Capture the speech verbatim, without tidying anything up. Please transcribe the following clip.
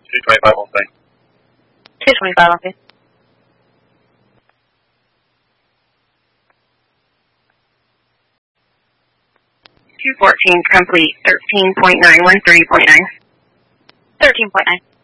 two twenty-five on thing. two twenty-five on thing. two fourteen complete, thirteen point nine one three point nine. thirteen point nine.